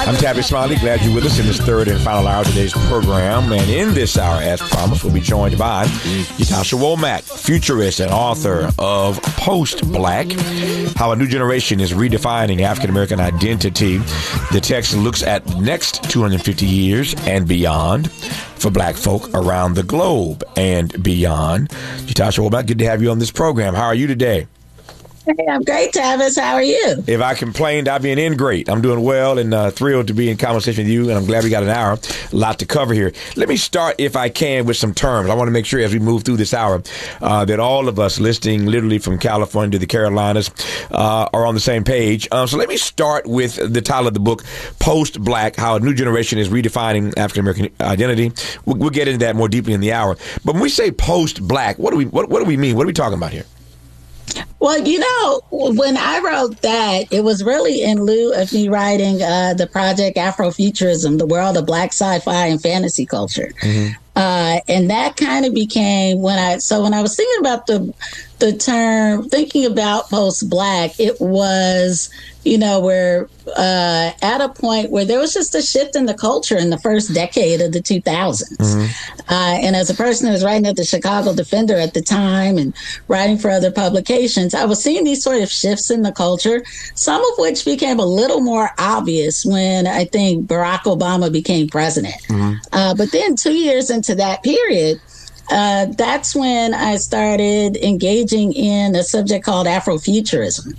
I'm Tabby Smiley. Glad you're with us in this third and final hour of today's program. And in this hour, as promised, we'll be joined by Ytasha Womack, futurist and author of Post-Black, How a New Generation is Redefining African-American Identity. The text looks at the next 250 years and beyond for Black folk around the globe and beyond. Ytasha Womack, good to have you on this program. How are you today? Hey, I'm great, Tavis. How are you? If I complained, I'd be in great. I'm doing well and thrilled to be in conversation with you, and I'm glad we got an hour. A lot to cover here. Let me start, if I can, with some terms. I want to make sure as we move through this hour that all of us listening literally from California to the Carolinas are on the same page. So let me start with the title of the book, Post-Black, How a New Generation is Redefining African-American Identity. We'll get into that more deeply in the hour. But when we say post-Black, what do we mean? What are we talking about here? Well, when I wrote that, it was really in lieu of me writing the project Afrofuturism, the world of Black sci-fi and fantasy culture. Mm-hmm. And that kind of became when I was thinking about the term, thinking about post-Black, it was, we're at a point where there was just a shift in the culture in the first decade of the 2000s. Mm-hmm. And as a person who was writing at the Chicago Defender at the time and writing for other publications, I was seeing these sort of shifts in the culture, some of which became a little more obvious when I think Barack Obama became president. Mm-hmm. But then 2 years into that period, that's when I started engaging in a subject called Afrofuturism,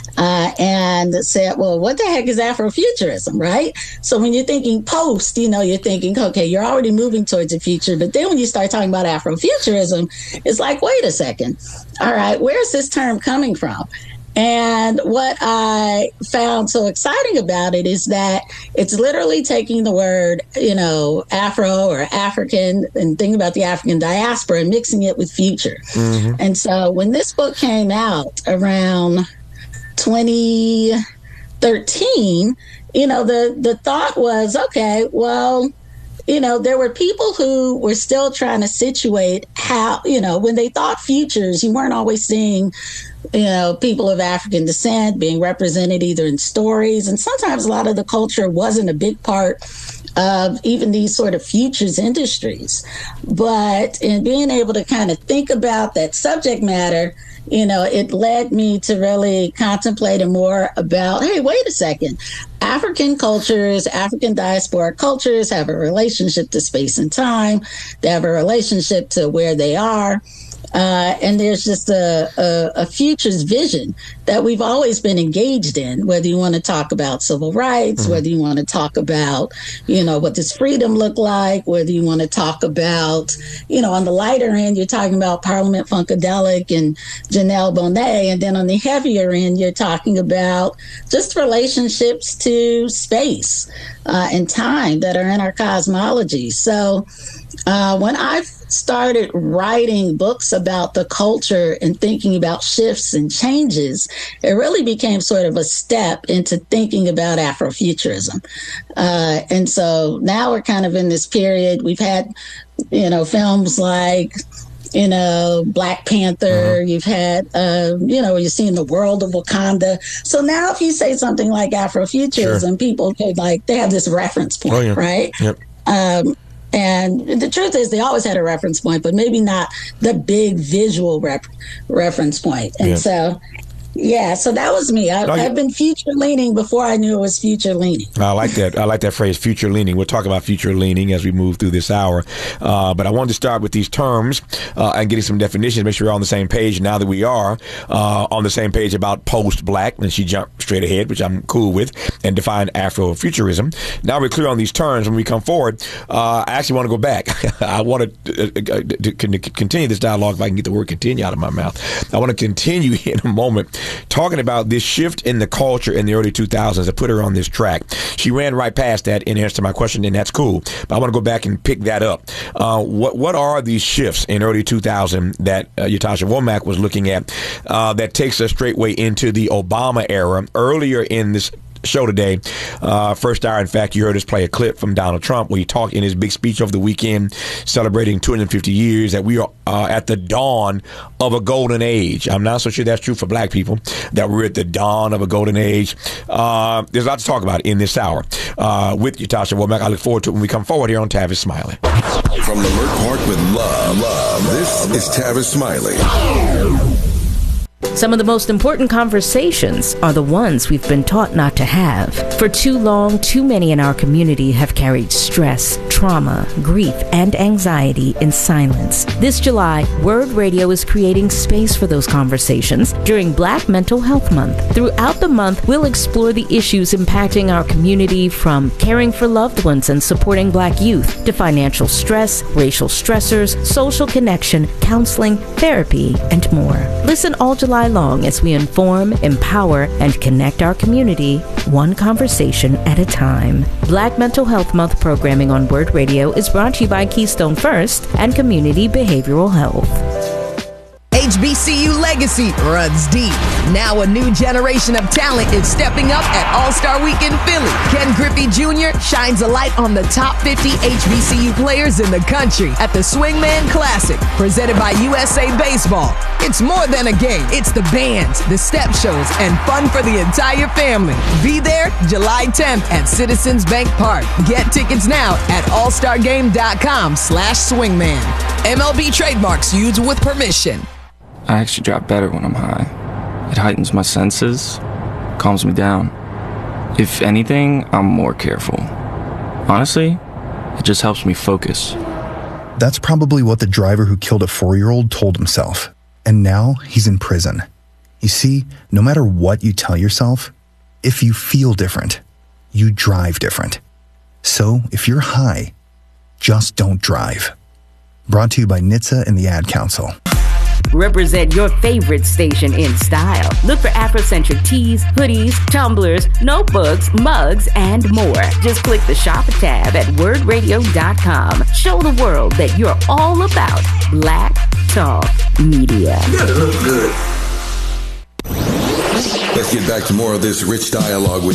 and said, well, what the heck is Afrofuturism, right? So when you're thinking post, you're thinking, okay, you're already moving towards the future. But then when you start talking about Afrofuturism, it's like, wait a second. All right, where's this term coming from? And what I found so exciting about it is that it's literally taking the word, Afro or African and thinking about the African diaspora and mixing it with future. Mm-hmm. And so when this book came out around 2013, the thought was, okay, well, there were people who were still trying to situate how, when they thought futures, you weren't always seeing people of African descent being represented either in stories. And sometimes a lot of the culture wasn't a big part of even these sort of futures industries. But in being able to kind of think about that subject matter, it led me to really contemplate more about, hey, wait a second. African cultures, African diaspora cultures have a relationship to space and time. They have a relationship to where they are. And there's just a futures vision that we've always been engaged in, whether you want to talk about civil rights, mm-hmm. whether you want to talk about, what does freedom look like, whether you want to talk about, on the lighter end, you're talking about Parliament Funkadelic and Janelle Monáe. And then on the heavier end, you're talking about just relationships to space and time that are in our cosmology. So when I started writing books about the culture and thinking about shifts and changes, it really became sort of a step into thinking about Afrofuturism. And so now we're kind of in this period. We've had, films like, Black Panther, uh-huh. You've had, you're seeing the world of Wakanda. So now if you say something like Afrofuturism, sure. People could they have this reference point, right? Yep. And the truth is they always had a reference point, but maybe not the big visual reference point. And so that was me. I've been future leaning before I knew it was future leaning. I like that. I like that phrase, future leaning. We'll talk about future leaning as we move through this hour. But I wanted to start with these terms and getting some definitions, make sure we're on the same page now that we are on the same page about post-Black. And she jumped straight ahead, which I'm cool with, and defined Afrofuturism. Now we're clear on these terms. When we come forward, I actually want to go back. I want to continue this dialogue if I can get the word continue out of my mouth. I want to continue in a moment talking about this shift in the culture in the early 2000s that put her on this track. She ran right past that in answer to my question, and that's cool. But I want to go back and pick that up. What are these shifts in early 2000 that Ytasha Womack was looking at that takes us straightway into the Obama era? Earlier in this show today. First hour, in fact, you heard us play a clip from Donald Trump where he talked in his big speech over the weekend celebrating 250 years that we are at the dawn of a golden age. I'm not so sure that's true for black people, that we're at the dawn of a golden age. There's a lot to talk about in this hour with you, Tasha Womack. I look forward to it when we come forward here on Tavis Smiley. From Leimert Park with love, this is Tavis Smiley. Some of the most important conversations are the ones we've been taught not to have. For too long, too many in our community have carried stress, trauma, grief, and anxiety in silence. This July, Word Radio is creating space for those conversations during Black Mental Health Month. Throughout the month, we'll explore the issues impacting our community, from caring for loved ones and supporting Black youth to financial stress, racial stressors, social connection, counseling, therapy, and more. Listen all July long as we inform, empower, and connect our community one conversation at a time. Black Mental Health Month programming on Word Radio is brought to you by Keystone First and Community Behavioral Health. HBCU legacy runs deep. Now a new generation of talent is stepping up at All-Star Weekend Philly. Ken Griffey Jr. shines a light on the top 50 HBCU players in the country at the Swingman Classic, presented by USA Baseball. It's more than a game. It's the bands, the step shows, and fun for the entire family. Be there July 10th at Citizens Bank Park. Get tickets now at allstargame.com/swingman. MLB trademarks used with permission. I actually drive better when I'm high. It heightens my senses, calms me down. If anything, I'm more careful. Honestly, it just helps me focus. That's probably what the driver who killed a 4-year-old told himself. And now he's in prison. You see, no matter what you tell yourself, if you feel different, you drive different. So if you're high, just don't drive. Brought to you by NHTSA and the Ad Council. Represent your favorite station in style. Look for Afrocentric tees, hoodies, tumblers, notebooks, mugs, and more. Just click the shop tab at wordradio.com. Show the world that you're all about Black Talk Media. You gotta look good. Let's get back to more of this rich dialogue with